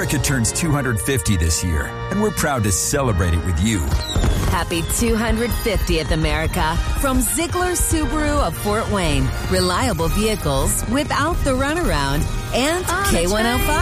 America turns 250 this year, and we're proud to celebrate it with you. Happy 250th, America. From Ziegler Subaru of Fort Wayne. Reliable vehicles without the runaround. And K105.